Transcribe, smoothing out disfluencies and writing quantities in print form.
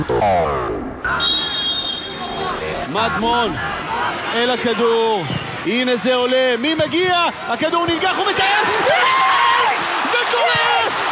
מדמון אל הכדור, הנה זה עולה, מי מגיע? הכדור נלקח ומתאר, זה קורה!